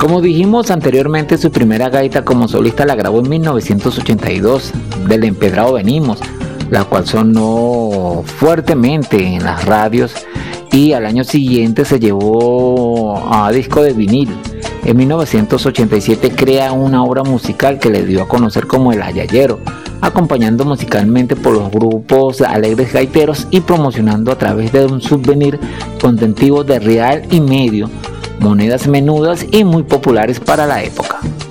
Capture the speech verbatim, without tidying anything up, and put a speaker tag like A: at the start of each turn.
A: Como dijimos anteriormente, su primera gaita como solista la grabó en mil novecientos ochenta y dos, del Empedrado Venimos, la cual sonó fuertemente en las radios y al año siguiente se llevó a disco de vinil. En mil novecientos ochenta y siete crea una obra musical que le dio a conocer como El Ayayero, acompañando musicalmente por los grupos Alegres Gaiteros y promocionando a través de un souvenir contentivo de real y medio, monedas menudas y muy populares para la época.